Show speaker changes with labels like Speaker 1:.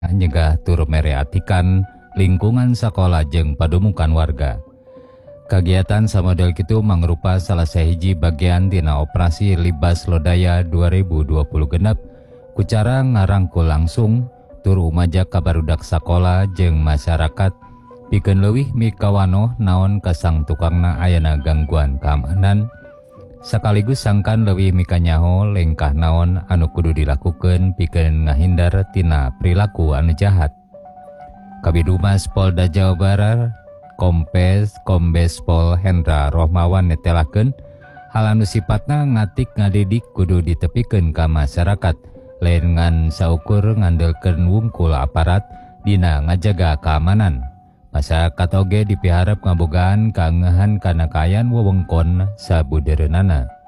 Speaker 1: nyegah tur mereatikan lingkungan sekolah jeung padumukan warga. Kagiatan samodel kitu mangrupa salah sahiji bagian tina operasi Libas Lodaya 2020 genep ku cara ngarangkul langsung tur umajak kabarudak sakola jeung masyarakat pikeun leuwih mikawanoh naon kasang tukangna ayana gangguan keamanan sakaligus sangkan leuwih mikanyaho lengkah naon anu kudu dilakukeun pikeun ngahindar tina perilaku anu jahat. Kabidumas Polda Jawa Barat Kombes Pol Hendra Rohmawan netelakeun hal anu sipatna ngatik ngadidik kudu ditepikeun ka masyarakat lain ngan saukur ngandelkeun wungkul aparat dina ngajaga keamanan. Masyarakat oge dipiharep ngabogaan kaangeuhan kana kaayaan wewengkon sabudereunana.